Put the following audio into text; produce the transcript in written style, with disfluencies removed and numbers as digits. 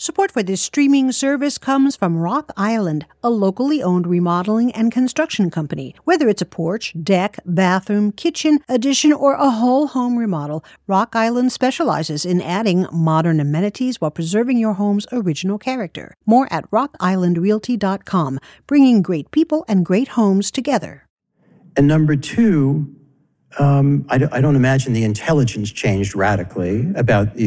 Support for this streaming service comes from Rock Island, a locally owned remodeling and construction company. Whether it's a porch, deck, bathroom, kitchen, addition, or a whole home remodel, Rock Island specializes in adding modern amenities while preserving your home's original character. More at rockislandrealty.com, bringing great people and great homes together. And number two, I don't imagine the intelligence changed radically about